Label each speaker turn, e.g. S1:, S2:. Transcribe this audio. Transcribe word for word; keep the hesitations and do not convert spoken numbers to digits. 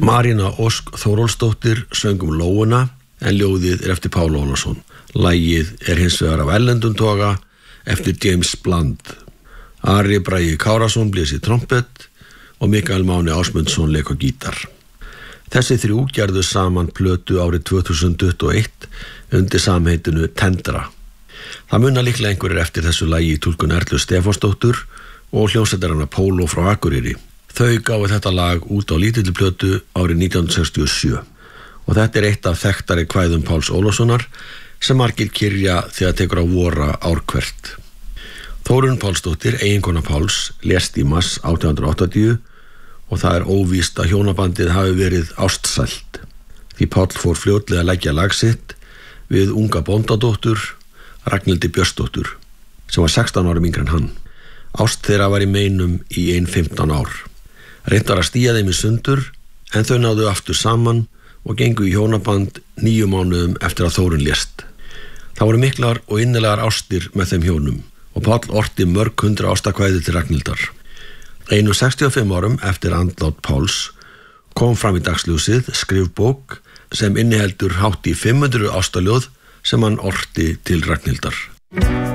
S1: Marína Ósk Þórólfsdóttir söng um Lóuna en ljóðið er eftir Pál Ólafsson. Lagið er hins vegar af erlendum toga eftir James Blunt. Ari Bragi Kárason blés í trompet og Mikael Máni Ásmundsson lék á gítar. Þessi þrjú gerðu saman plötu árið tvö þúsund tuttugu og eitt undir samheitinu Tendra. Það muna líklega einhverjir eftir þessu lagi í túlkun Erlu Stefánsdóttur og hljómsveitarinnar Póló frá Akureyri. Þau gáfu þetta lag út á lítilli plötu árið nítján hundruð sextíu og sjö og þetta er eitt af þekktari kvæðum Páls Ólafssonar sem margir kyrja þegar tekur á vora ár hvert. Þórunn Pálsdóttir, eiginkona Páls, lést í mars átján hundruð áttatíu og það er óvíst að hjónabandið hafi verið ástsælt. Því Páll fór fljótlega að leggja lag sitt við unga bóndadóttur, Ragnhildi Björnsdóttur, sem var sextán árum yngri en hann. Ást þeirra var í meinum í ein fimmtán ár. Reynt var að stía þeim í sundur en þau náðu aftur saman og gengu í hjónaband níu mánuðum eftir að Þórunn lést. Það voru miklar og innilegar ástir með þeim hjónum og Páll orti mörg hundra ástakvæði til Ragnhildar. Einu sextíu og fimm árum eftir andlát Páls kom fram í dagsljósið skrifbók sem inniheldur hátt í fimm hundruð ástaljóð sem hann orti til Ragnhildar.